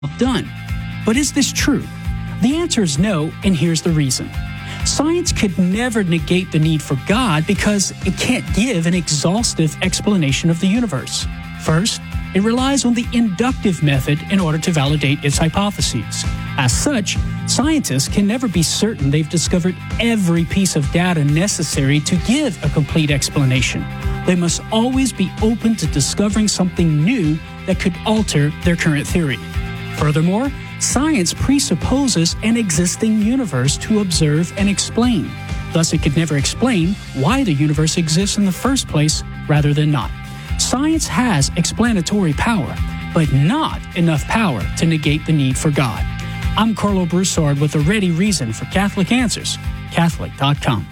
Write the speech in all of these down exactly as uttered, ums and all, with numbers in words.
done. But is this true? The answer is no, and here's the reason. Science could never negate the need for God because it can't give an exhaustive explanation of the universe. First, it relies on the inductive method in order to validate its hypotheses. As such, scientists can never be certain they've discovered every piece of data necessary to give a complete explanation. They must always be open to discovering something new that could alter their current theory. Furthermore, science presupposes an existing universe to observe and explain. Thus, it could never explain why the universe exists in the first place rather than not. Science has explanatory power, but not enough power to negate the need for God. I'm Carlo Broussard with a ready reason for Catholic Answers, Catholic dot com.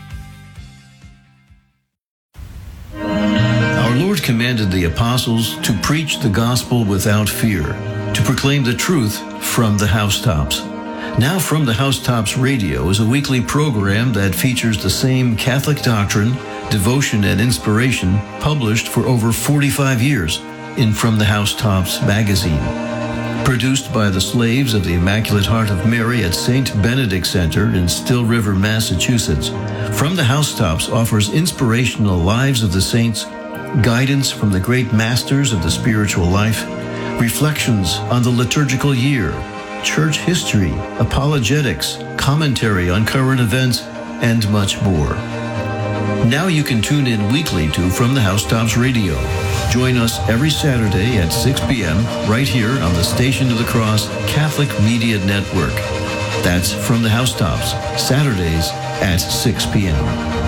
Our Lord commanded the apostles to preach the gospel without fear, to proclaim the truth from the housetops. Now From the Housetops Radio is a weekly program that features the same Catholic doctrine, devotion, and inspiration published for over forty-five years in From the Housetops magazine. Produced by the slaves of the Immaculate Heart of Mary at Saint Benedict Center in Still River, Massachusetts, From the Housetops offers inspirational lives of the saints, guidance from the great masters of the spiritual life, reflections on the liturgical year, church history, apologetics, commentary on current events, and much more. Now you can tune in weekly to From the Housetops Radio. Join us every Saturday at six p.m. right here on the Station of the Cross Catholic Media Network. That's From the Housetops, Saturdays at six p.m.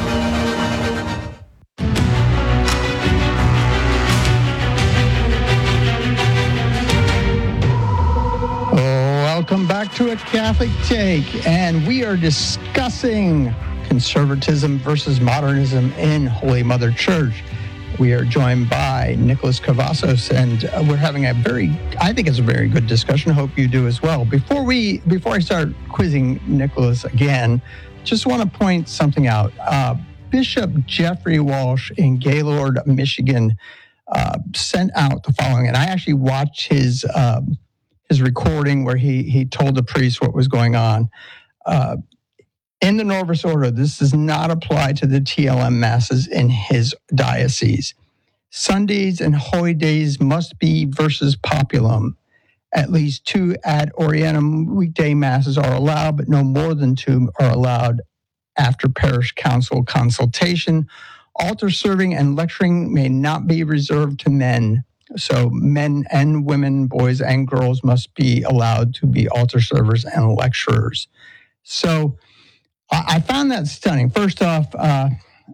Welcome back to A Catholic Take, and we are discussing conservatism versus modernism in Holy Mother Church. We are joined by Nicholas Cavazos, and we're having a very, I think it's a very good discussion. I hope you do as well. Before we, before I start quizzing Nicholas again, just want to point something out. Uh, Bishop Jeffrey Walsh in Gaylord, Michigan, uh, sent out the following, and I actually watched his uh, his recording where he he told the priest what was going on. Uh, in the Norvis Ordo, this does not apply to the T L M masses in his diocese. Sundays and holy days must be versus populum. At least two ad orientem weekday masses are allowed, but no more than two are allowed after parish council consultation. Altar serving and lecturing may not be reserved to men. So men and women, boys and girls must be allowed to be altar servers and lecturers. So I found that stunning. First off, uh,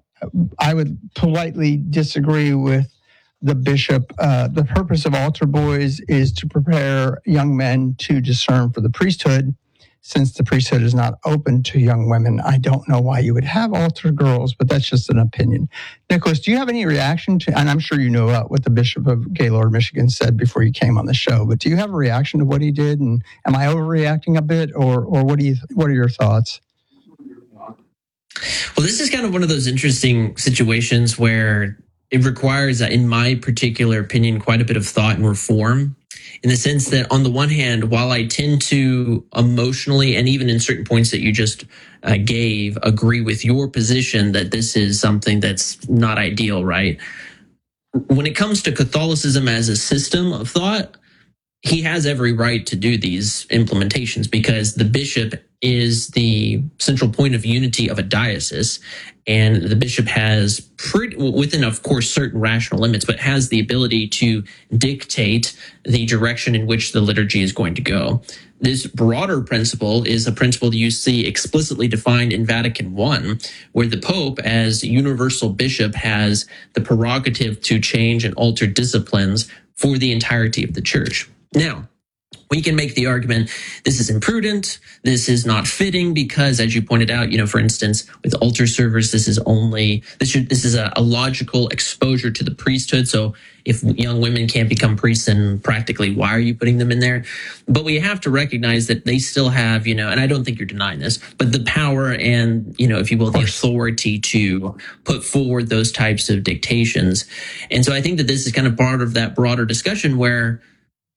I would politely disagree with the bishop. Uh, the purpose of altar boys is to prepare young men to discern for the priesthood. Since the priesthood is not open to young women, I don't know why you would have altar girls, but that's just an opinion. Nicholas, do you have any reaction to, and I'm sure you know uh, what the Bishop of Gaylord, Michigan said before you came on the show, but do you have a reaction to what he did? And am I overreacting a bit, or or what do you what are your thoughts? Well, this is kind of one of those interesting situations where it requires, in my particular opinion, quite a bit of thought and reform, in the sense that on the one hand, while I tend to emotionally, and even in certain points that you just uh, gave, agree with your position that this is something that's not ideal, right? When it comes to Catholicism as a system of thought, he has every right to do these implementations because the bishop is the central point of unity of a diocese, and the bishop has, pretty, within, of course, certain rational limits, but has the ability to dictate the direction in which the liturgy is going to go. This broader principle is a principle that you see explicitly defined in Vatican One, where the Pope, as universal bishop, has the prerogative to change and alter disciplines for the entirety of the Church. Now, we can make the argument this is imprudent, this is not fitting, because as you pointed out, you know, for instance, with altar servers, this is only this should this is a, a logical exposure to the priesthood. So if young women can't become priests, then practically why are you putting them in there? But we have to recognize that they still have, you know, and I don't think you're denying this, but the power and, you know, if you will, the authority to put forward those types of dictations. And so I think that this is kind of part of that broader discussion where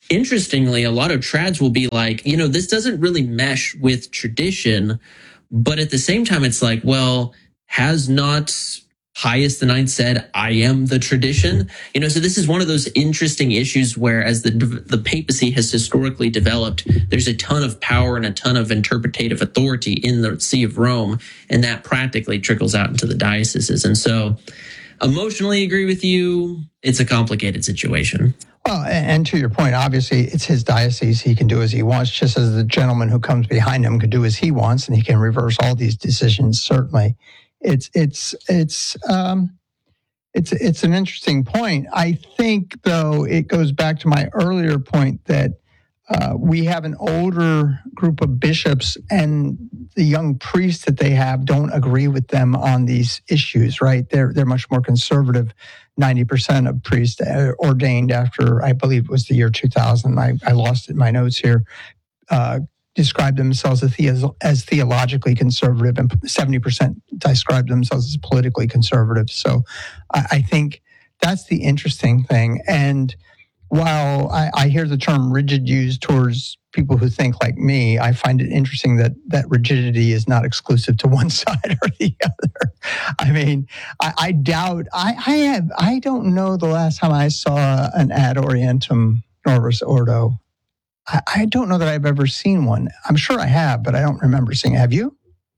interestingly, a lot of trads will be like, you know, this doesn't really mesh with tradition. But at the same time, it's like, well, has not Pius the Ninth said, I am the tradition? You know, so this is one of those interesting issues where as the the papacy has historically developed, there's a ton of power and a ton of interpretative authority in the See of Rome, and that practically trickles out into the dioceses. And so emotionally agree with you. It's a complicated situation. Well, and to your point, obviously, it's his diocese. He can do as he wants, just as the gentleman who comes behind him could do as he wants, and he can reverse all these decisions, certainly. It's it's it's um, it's it's an interesting point. I think, though, it goes back to my earlier point that uh, we have an older group of bishops, and the young priests that they have don't agree with them on these issues. Right? They're they're much more conservative. ninety percent of priests ordained after, I believe it was the year two thousand. I, I lost it in my notes here. Uh, describe themselves as, the, as theologically conservative, and seventy percent describe themselves as politically conservative. So I, I think that's the interesting thing. And while I, I hear the term rigid used towards people who think like me, I find it interesting that that rigidity is not exclusive to one side or the other. I mean, I, I doubt, I, I have, I don't know the last time I saw an Ad Orientem Novus Ordo. I, I don't know that I've ever seen one. I'm sure I have, but I don't remember seeing it. Have you?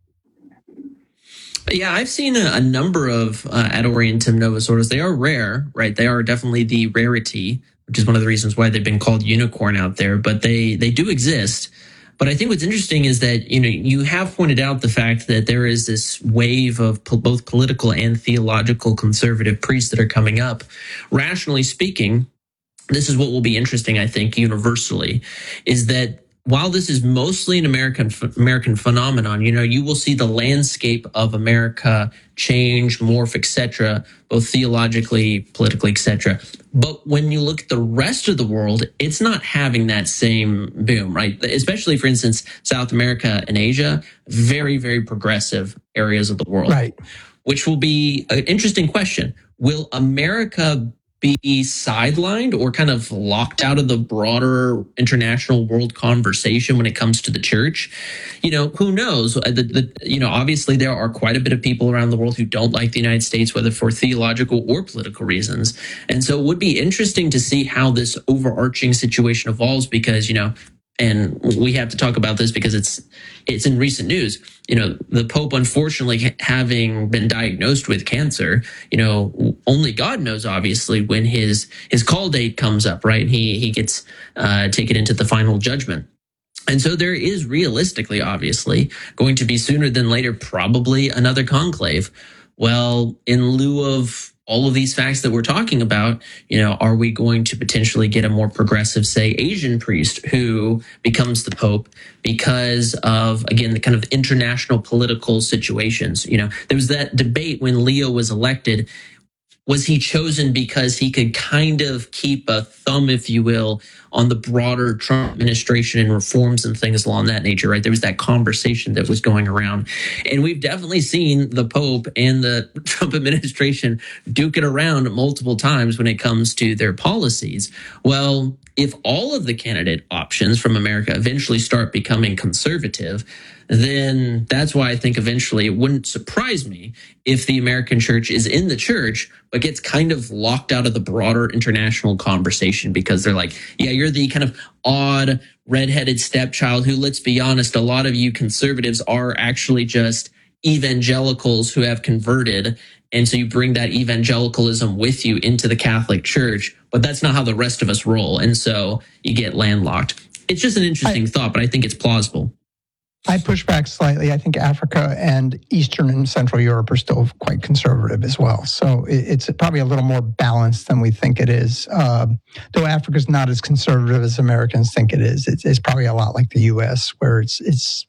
Yeah, I've seen a, a number of uh, Ad Orientem Novus Ordos. They are rare, right? They are definitely the rarity, which is one of the reasons why they've been called unicorn out there, but they, they do exist. But I think what's interesting is that, you know, you have pointed out the fact that there is this wave of po- both political and theological conservative priests that are coming up. Rationally speaking, this is what will be interesting, I think, universally, is that while this is mostly an American American phenomenon, you know, you will see the landscape of America change, morph, et cetera, both theologically, politically, et cetera. But when you look at the rest of the world, it's not having that same boom, right? Especially, for instance, South America and Asia, very, very progressive areas of the world, right? Which will be an interesting question. Will America be sidelined or kind of locked out of the broader international world conversation when it comes to the church? You know, who knows? The, the, you know, obviously there are quite a bit of people around the world who don't like the United States, whether for theological or political reasons. And so it would be interesting to see how this overarching situation evolves because, you know, and we have to talk about this because it's it's in recent news. You know, the Pope, unfortunately, having been diagnosed with cancer, you know, only God knows, obviously, when his his call date comes up, right? He he gets uh, taken into the final judgment. And so there is realistically, obviously, going to be sooner than later, probably another conclave. Well, in lieu of all of these facts that we're talking about, you know, are we going to potentially get a more progressive, say, Asian priest who becomes the Pope because of, again, the kind of international political situations? You know, there was that debate when Leo was elected. Was he chosen because he could kind of keep a thumb, if you will, on the broader Trump administration and reforms and things along that nature, right? There was that conversation that was going around. And we've definitely seen the Pope and the Trump administration duke it around multiple times when it comes to their policies. Well, if all of the candidate options from America eventually start becoming conservative, then that's why I think eventually it wouldn't surprise me if the American church is in the church, but gets kind of locked out of the broader international conversation because they're like, yeah, you're the kind of odd redheaded stepchild who, let's be honest, a lot of you conservatives are actually just evangelicals who have converted. And so you bring that evangelicalism with you into the Catholic Church, but that's not how the rest of us roll. And so you get landlocked. It's just an interesting I, thought, but I think it's plausible. I push back slightly. I think Africa and Eastern and Central Europe are still quite conservative as well. So it's probably a little more balanced than we think it is. Uh, though Africa's not as conservative as Americans think it is. It's, it's probably a lot like the U S, where it's it's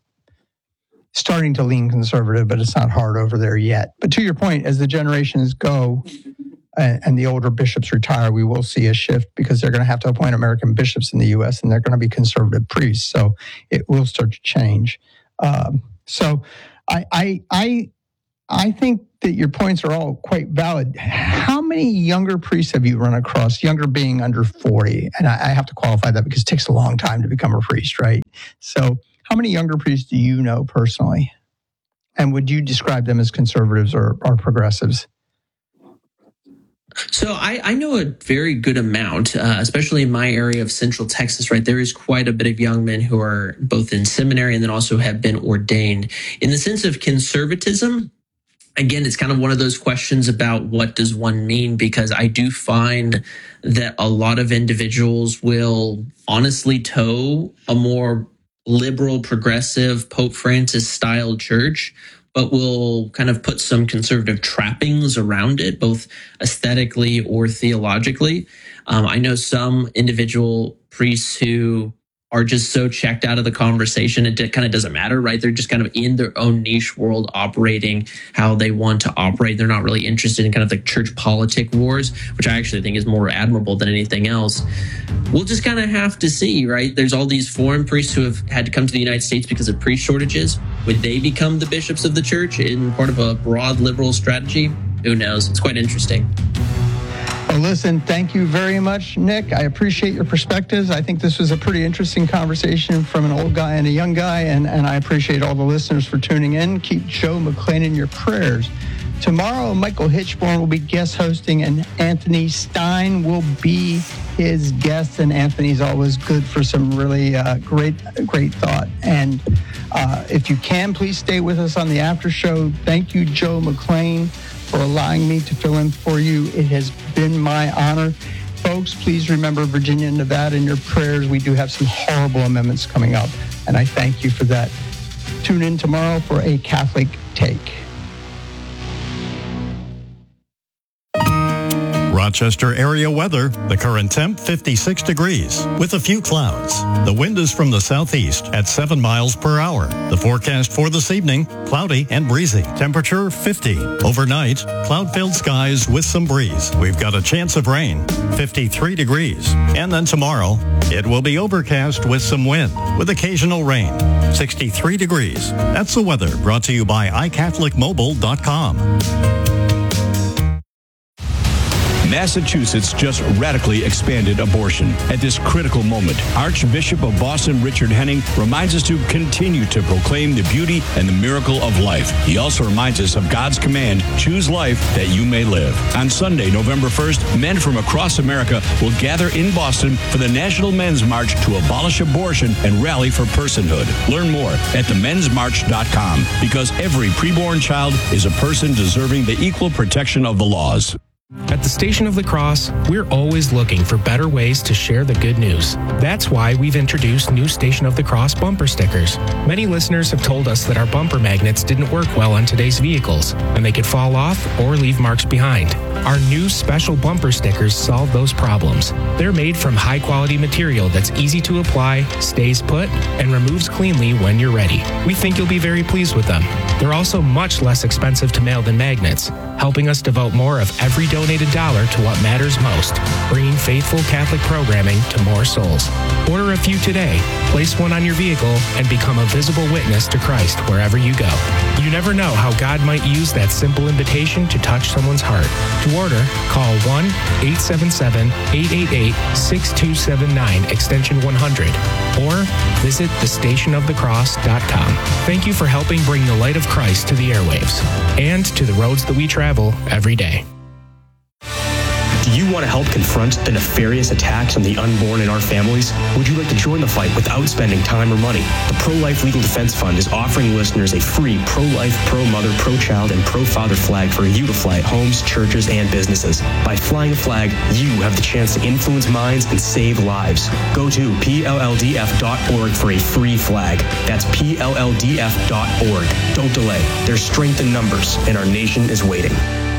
starting to lean conservative, but it's not hard over there yet. But to your point, as the generations go and, and the older bishops retire, we will see a shift because they're going to have to appoint American bishops in the U S and they're going to be conservative priests. So it will start to change. Um, so I, I, I, I think that your points are all quite valid. How many younger priests have you run across, younger being under forty? And I, I have to qualify that because it takes a long time to become a priest, right? So how many younger priests do you know personally? And would you describe them as conservatives or, or progressives? So I, I know a very good amount, uh, especially in my area of Central Texas, right? There is quite a bit of young men who are both in seminary and then also have been ordained. In the sense of conservatism, again, it's kind of one of those questions about what does one mean, because I do find that a lot of individuals will honestly toe a more liberal, progressive, Pope Francis style church, but will kind of put some conservative trappings around it, both aesthetically or theologically. Um, I know some individual priests who are just so checked out of the conversation, it kind of doesn't matter, right? They're just kind of in their own niche world, operating how they want to operate. They're not really interested in kind of the church politic wars, which I actually think is more admirable than anything else. We'll just kind of have to see, right? There's all these foreign priests who have had to come to the United States because of priest shortages. Would they become the bishops of the church in part of a broad liberal strategy? Who knows? It's quite interesting. Well, listen, thank you very much, Nick. I appreciate your perspectives. I think this was a pretty interesting conversation from an old guy and a young guy, and, and I appreciate all the listeners for tuning in. Keep Joe McClain in your prayers. Tomorrow, Michael Hitchborn will be guest hosting, and Anthony Stein will be his guest. And Anthony's always good for some really uh, great, great thought. And uh, if you can, please stay with us on the after show. Thank you, Joe McClain, for allowing me to fill in for you. It has been my honor. Folks, please remember Virginia and Nevada in your prayers. We do have some horrible amendments coming up, and I thank you for that. Tune in tomorrow for A Catholic Take. Rochester area weather. The current temp fifty-six degrees with a few clouds. The wind is from the southeast at seven miles per hour. The forecast for this evening, cloudy and breezy. Temperature fifty. Overnight, cloud-filled skies with some breeze. We've got a chance of rain, fifty-three degrees. And then tomorrow, it will be overcast with some wind with occasional rain, sixty-three degrees. That's the weather brought to you by i catholic mobile dot com. Massachusetts just radically expanded abortion. At this critical moment, Archbishop of Boston Richard Henning reminds us to continue to proclaim the beauty and the miracle of life. He also reminds us of God's command, choose life that you may live. On Sunday, November first, men from across America will gather in Boston for the National Men's March to abolish abortion and rally for personhood. Learn more at the men's march dot com, because every preborn child is a person deserving the equal protection of the laws. At the Station of the Cross, we're always looking for better ways to share the good news. That's why we've introduced new Station of the Cross bumper stickers. Many listeners have told us that our bumper magnets didn't work well on today's vehicles, and they could fall off or leave marks behind. Our new special bumper stickers solve those problems. They're made from high-quality material that's easy to apply, stays put, and removes cleanly when you're ready. We think you'll be very pleased with them. They're also much less expensive to mail than magnets, helping us devote more of every donated dollar to what matters most, bringing faithful Catholic programming to more souls. Order a few today, place one on your vehicle, and become a visible witness to Christ wherever you go. You never know how God might use that simple invitation to touch someone's heart. To order, call one eight seven seven, eight eight eight, six two seven nine, extension one hundred, or visit the station of the cross dot com. Thank you for helping bring the light of Christ to the airwaves and to the roads that we travel every day. Do you want to help confront the nefarious attacks on the unborn in our families? Would you like to join the fight without spending time or money? The Pro-Life Legal Defense Fund is offering listeners a free pro-life, pro-mother, pro-child, and pro-father flag for you to fly at homes, churches, and businesses. By flying a flag, you have the chance to influence minds and save lives. Go to P L L D F dot org for a free flag. That's P L L D F dot org. Don't delay. There's strength in numbers, and our nation is waiting.